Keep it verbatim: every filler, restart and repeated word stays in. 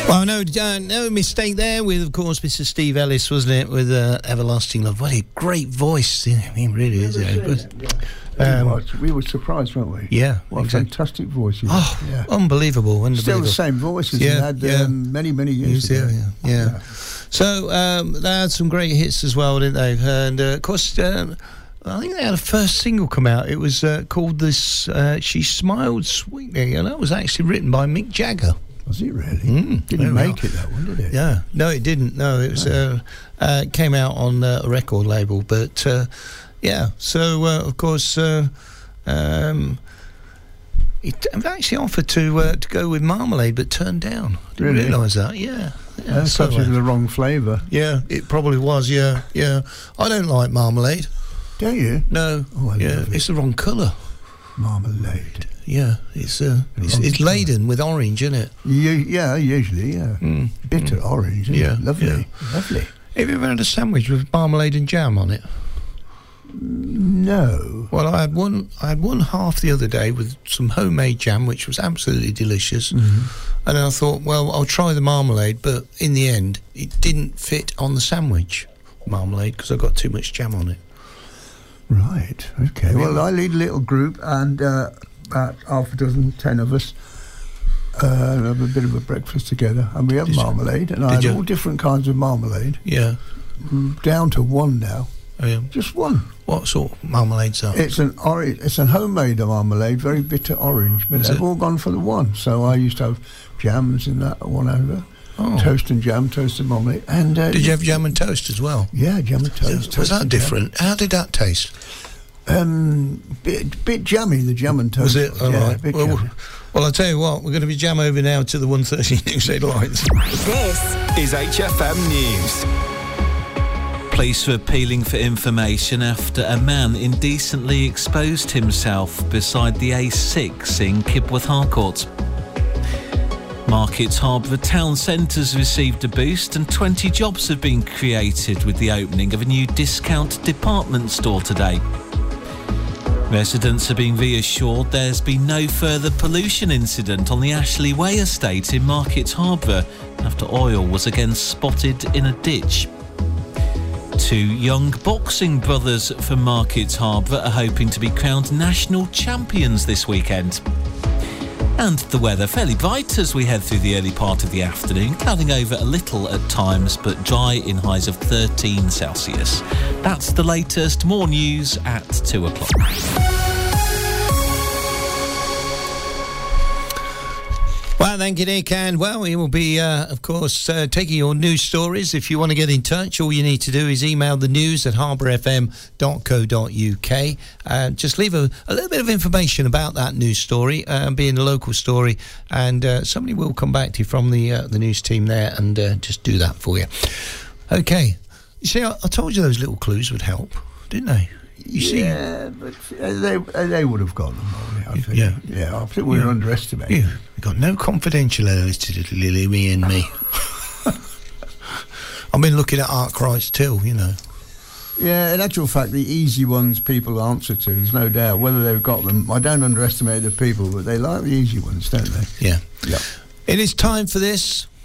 Well, no, uh, no mistake there with, of course, Mister Steve Ellis, wasn't it, with uh, Everlasting Love. What a great voice. I mean, really, is it? But, um, we were surprised, weren't we? Yeah. What exactly. a fantastic voice. Oh, yeah. unbelievable, unbelievable. Still the same voice as yeah, he had yeah. um, many, many years yeah, ago. Yeah, yeah. yeah. So um, they had some great hits as well, didn't they? And, uh, of course... Um, I think they had a first single come out. It was uh, called this. Uh, She Smiled Sweetly, and that was actually written by Mick Jagger. Was it really? Mm, didn't make it that one, did it? Yeah, no, it didn't. No, it was. Uh, uh, it came out on uh, a record label, but uh, yeah. So uh, of course, uh, um, it actually offered to uh, to go with Marmalade, but turned down. I didn't really? realise that. Yeah. Yeah, That's so, probably uh, the wrong flavour. Yeah, it probably was. Yeah, yeah. I don't like marmalade. Don't you? No. Oh, I yeah, love it. It's the wrong colour. Marmalade. Yeah, it's uh, it's, it's laden with orange, isn't it? You, yeah, usually, yeah. Mm. Bitter mm. orange. Isn't yeah, it? Lovely, yeah. lovely. Have you ever had a sandwich with marmalade and jam on it? No. Well, I had one. I had one half the other day with some homemade jam, which was absolutely delicious. Mm-hmm. And I thought, well, I'll try the marmalade, but in the end, it didn't fit on the sandwich marmalade because I got too much jam on it. Right, okay. Yeah. Well, I lead a little group, and uh, about half a dozen, ten of us, uh, have a bit of a breakfast together, and we have Did marmalade, you? and I Did had you? all different kinds of marmalade. Yeah. Down to one now. Oh, yeah. Just one. What sort of marmalades are? It's an orange. It's a homemade marmalade, very bitter orange, but Is they've it? all gone for the one. So I used to have jams in that one over. Oh. Toast and jam, toast and marmalade. And uh, did you have jam and toast as well? Yeah, jam and toast. Was toast that different? Jam. How did that taste? Um, bit, bit jammy, the jam and toast. Was it? All yeah, right. Bit well, jammy. well, I'll tell you what, we're going to be jam over now to the one thirty news headlines. This is H F M News. Police were appealing for information after a man indecently exposed himself beside the A six in Kibworth Harcourt. Markets Harbour town centres received a boost and twenty jobs have been created with the opening of a new discount department store today. Residents are being reassured there's been no further pollution incident on the Ashley Way estate in Markets Harbour after oil was again spotted in a ditch. Two young boxing brothers from Markets Harbour are hoping to be crowned national champions this weekend. And the weather fairly bright as we head through the early part of the afternoon, clouding over a little at times, but dry in highs of thirteen Celsius. That's the latest. More news at two o'clock. Well, thank you, Nick. And, well, we will be, uh, of course, uh, taking your news stories. If you want to get in touch, all you need to do is email the news at harbour f m dot co dot u k. Uh, just leave a, a little bit of information about that news story, uh, being a local story, and uh, somebody will come back to you from the uh, the news team there and uh, just do that for you. OK. You see, I, I told you those little clues would help, didn't they? You yeah, see? but they they would have got them, I think. Yeah, yeah. I think we were yeah. underestimating. Yeah. We've got no confidentiality, Lily, me and me. I've been looking at Arkwright's till, you know. Yeah, in actual fact, the easy ones people answer to, there's no doubt. Whether they've got them, I don't underestimate the people, but they like the easy ones, don't they? Yeah. Yeah. It is time for this.